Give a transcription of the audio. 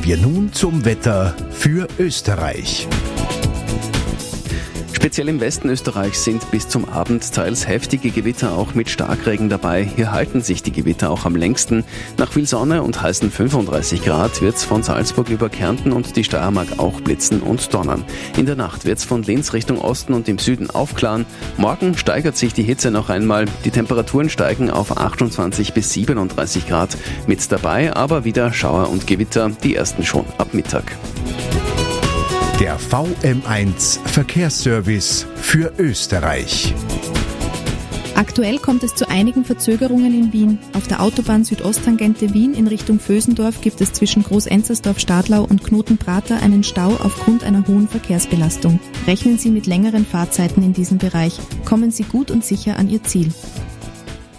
Kommen wir nun zum Wetter für Österreich. Speziell im Westen Österreichs sind bis zum Abend teils heftige Gewitter auch mit Starkregen dabei. Hier halten sich die Gewitter auch am längsten. Nach viel Sonne und heißen 35 Grad wird's von Salzburg über Kärnten und die Steiermark auch blitzen und donnern. In der Nacht wird's von Linz Richtung Osten und im Süden aufklaren. Morgen steigert sich die Hitze noch einmal. Die Temperaturen steigen auf 28 bis 37 Grad. Mit dabei aber wieder Schauer und Gewitter, die ersten schon ab Mittag. Der VM1 Verkehrsservice für Österreich. Aktuell kommt es zu einigen Verzögerungen in Wien. Auf der Autobahn Südosttangente Wien in Richtung Vösendorf gibt es zwischen Groß-Enzersdorf-Stadlau und Knotenprater einen Stau aufgrund einer hohen Verkehrsbelastung. Rechnen Sie mit längeren Fahrzeiten in diesem Bereich. Kommen Sie gut und sicher an Ihr Ziel.